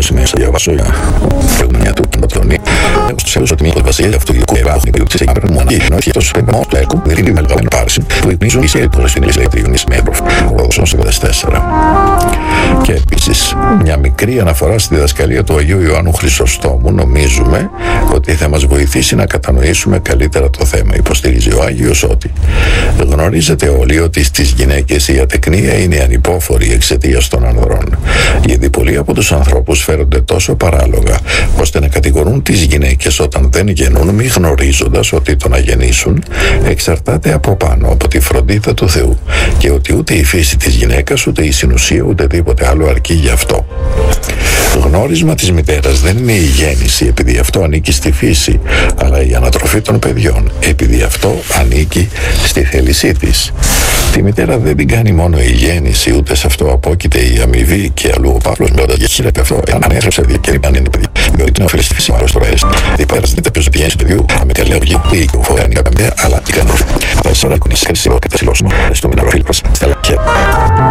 σημαίνει να διαβάσω για προηγούμενη του παντοτονή. Έχω στους έλους ότι μια βασίλεια αυτού του υπάρχουν υπηρετήσεις για να μοναχή, ενώ έχει αυτός πρέπει μόνο του έκου, δεν είναι μεγάλη πάρση, που υπνίζουν οι σέλτος στην ηλεκτρική μέτροφ, οδόσος 24. Και επίσης, μια μικρή αναφορά στη διδασκαλία του Αγίου Ιωάννου Χρυσοστόμου, νομίζουμε ότι θα μας βοηθήσει να κατανοήσουμε καλύτερα το θέμα. Υποστηρίζει ο Άγιος ότι γνωρίζετε όλοι ότι στις γυναίκες η ατεκνία είναι ανυπόφορη εξαιτίας των ανδρών. Γιατί πολλοί από τους ανθρώπους φέρονται τόσο παράλογα ώστε να κατηγορούν τις γυναίκες όταν δεν γεννούν, μη γνωρίζοντας ότι το να γεννήσουν εξαρτάται από πάνω από τη φροντίδα του Θεού και ότι ούτε η φύση της γυναίκας, ούτε η συνουσία, ούτε τίποτε άλλο αρκεί γι' αυτό. Γνώρισμα της μητέρας δεν είναι η γέννηση, επειδή αυτό ανήκει στη φύση, αλλά η ανατροφή των παιδιών, επειδή αυτό ανήκει στη θέλησή της. Τη μητέρα δεν την κάνει μόνο η γέννηση, ούτε σε αυτό απόκειται η αμοιβή, και αλλού ο Παύλος μιλώντα για χείρεται αυτό, εάν ανέθρεψε και αν είναι παιδί. Διότι την ωφέλη στη φύση μάλλον στο ρέст. Η πέρας δεν τεπέζει τη γέννηση παιδιού, με τελεογή, ή κουφόρα, αλλά η κανόφη. Αλλά σε όλα οι κονίες, χρησιμοποιώ και τα συλλώσιμο, στο μηναροφίλ προς, στέλα και